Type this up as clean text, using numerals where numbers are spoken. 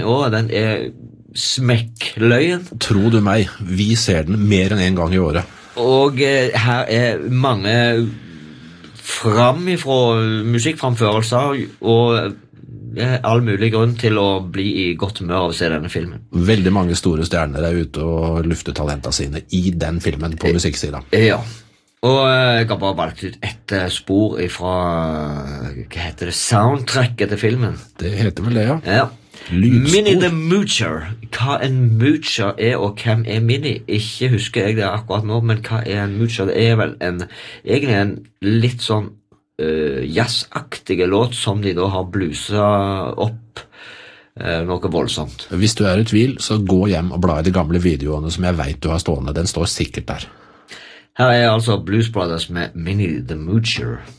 også, den smekkløyen. Tro du meg, vi ser den mer enn en gang i året. Og her mange musikkframførelser, og all mulig grunn til å bli i godt humør av å se denne filmen. Veldig mange store stjerner ute og lufter talentene sine i den filmen på musikksiden. Ja, og jeg har bare valgt ut et spor fra, hva heter det, soundtracket til filmen. Det heter vel det, ja. Ja. Lydspor. Minnie the Moocher. Hva en moocher og hvem Minnie? Ikke husker jeg det akkurat nå, men hva en moocher? Det vel egentlig en litt sånn jazzaktige låt som de da har bluset opp noe voldsomt. Hvis du i tvil, så gå hjem og bla i de gamle videoene som jeg vet du har stående. Den står sikkert der. Her altså Blues Brothers med Minnie the Moocher.